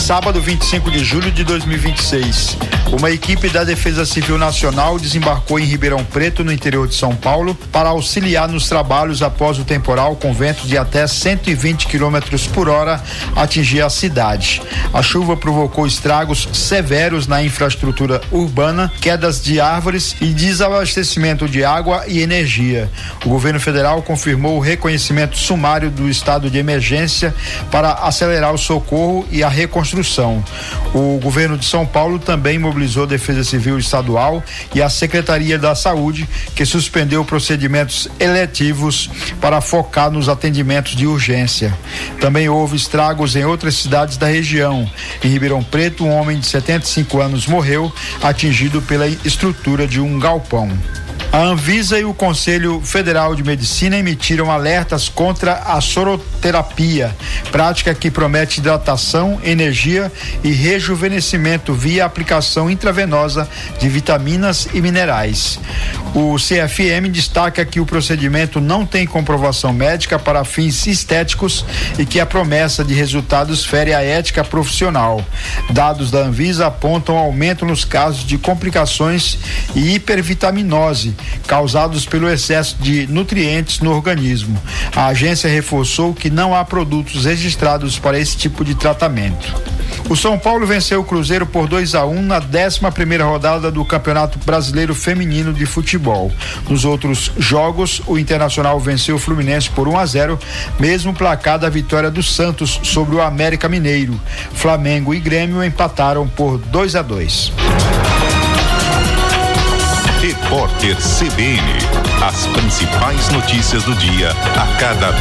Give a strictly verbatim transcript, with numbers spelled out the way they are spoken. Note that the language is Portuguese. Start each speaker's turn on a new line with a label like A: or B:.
A: sábado, vinte e cinco de julho de dois mil e vinte e seis, uma equipe da Defesa Civil Nacional desembarcou em Ribeirão Preto, no interior de São Paulo, para auxiliar nos trabalhos após o temporal com ventos de até cento e vinte quilômetros por hora atingir a cidade. A chuva provocou estragos severos na infraestrutura urbana, quedas de árvores e desabastecimento de água e energia. O governo federal confirmou o reconhecimento sumário do estado de emergência para acelerar o socorro e a reconstrução. O governo de São Paulo também mobilizou a Defesa Civil Estadual e a Secretaria da Saúde, que suspendeu procedimentos eletivos para focar nos atendimentos de urgência. Também houve estragos em outras cidades da região. Em Ribeirão Preto, um homem de setenta e cinco anos morreu, atingido pela estrutura de um galpão. A Anvisa e o Conselho Federal de Medicina emitiram alertas contra a soroterapia, prática que promete hidratação, energia e rejuvenescimento via aplicação intravenosa de vitaminas e minerais. O C F M destaca que o procedimento não tem comprovação médica para fins estéticos e que a promessa de resultados fere a ética profissional. Dados da Anvisa apontam aumento nos casos de complicações e hipervitaminose causados pelo excesso de nutrientes no organismo. A agência reforçou que não há produtos registrados para esse tipo de tratamento. O São Paulo venceu o Cruzeiro por dois a um na décima primeira rodada do Campeonato Brasileiro Feminino de Futebol. Nos outros jogos, o Internacional venceu o Fluminense por um a zero, mesmo placar da vitória do Santos sobre o América Mineiro. Flamengo e Grêmio empataram por dois a dois.
B: Repórter C B N. As principais notícias do dia a cada